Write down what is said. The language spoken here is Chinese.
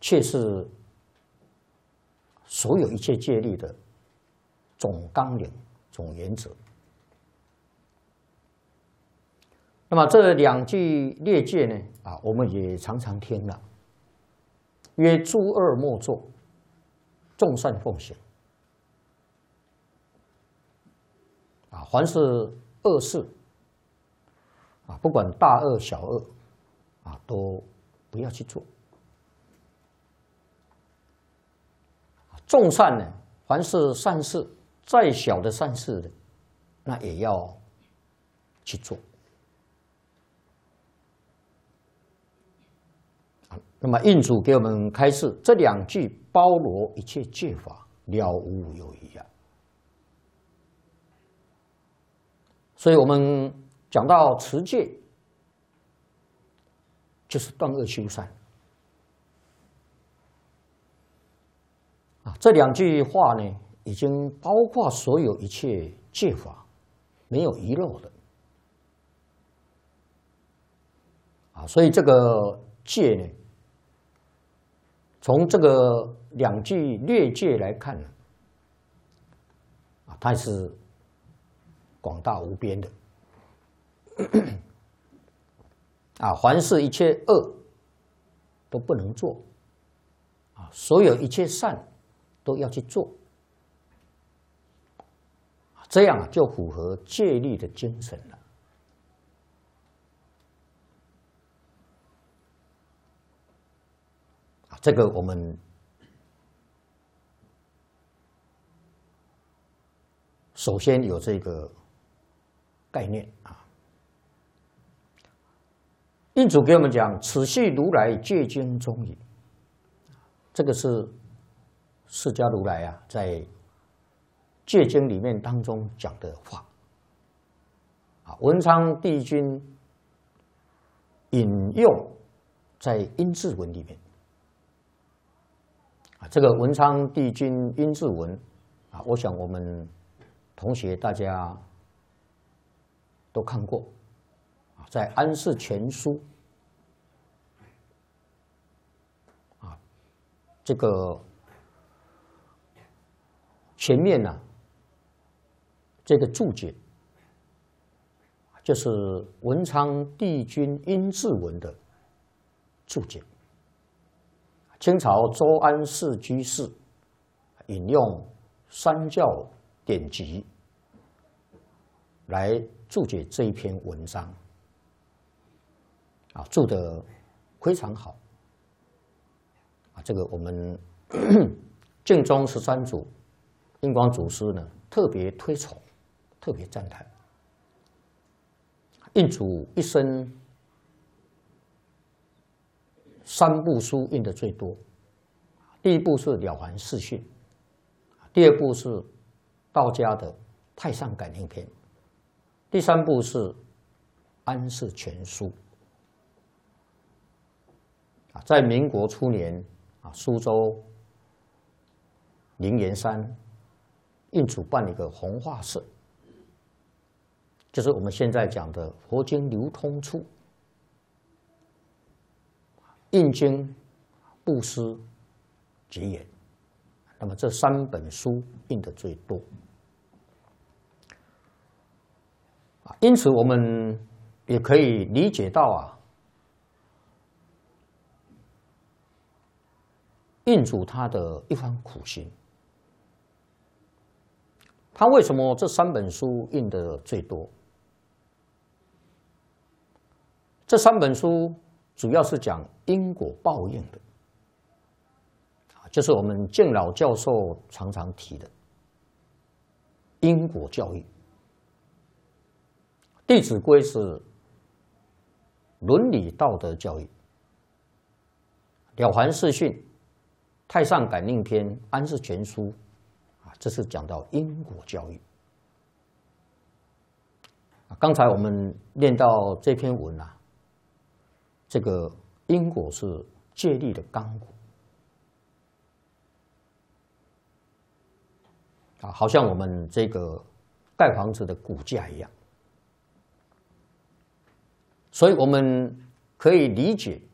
却是所有一切戒律的总纲领、总原则。那么这两句列戒呢，我们也常常听了，曰：诸恶莫作，众善奉行。凡是恶事，不管大恶小恶，都不要去做。众善呢，凡是善事，再小的善事呢，那也要去做。那么印主给我们开示，这两句包罗一切戒法，了无有余啊。所以我们讲到持戒，就是断恶修善这两句话呢，已经包括所有一切戒法，没有遗漏的所以这个戒呢，从这个两句略戒来看呢，它是广大无边的凡是一切恶都不能做所有一切善都要去做，这样就符合戒律的精神了。这个我们首先有这个概念印主给我们讲：“此系如来戒经中语。”这个是释迦如来在戒经里面当中讲的话文昌帝君引用在阴骘文里面这个文昌帝君阴骘文我想我们同学大家都看过在《安世全书》这个前面这个注解就是文昌帝君阴骘文的注解。清朝周安世居士引用三教典籍来注解这一篇文章注得非常好这个我们净宗13祖印光祖师呢特别推崇，特别赞叹。印主一生3部书印的最多，第一部是《了凡四训》，第二部是道家的《太上感应篇》，第三部是《安世全书》。在民国初年苏州灵岩山印主办了一个弘化社，就是我们现在讲的佛经流通处，印经、布施、结缘。那么这3本书印的最多因此我们也可以理解到印主他的一番苦心。他为什么这3本书印的最多？这3本书主要是讲因果报应的，就是我们敬老教授常常提的因果教育。《弟子规》是伦理道德教育，《了凡四训》、《太上感应篇》、《安世全书》这是讲到因果教育。刚才我们念到这篇文这个因果是戒律的纲骨好像我们这个盖房子的骨架一样。所以我们可以理解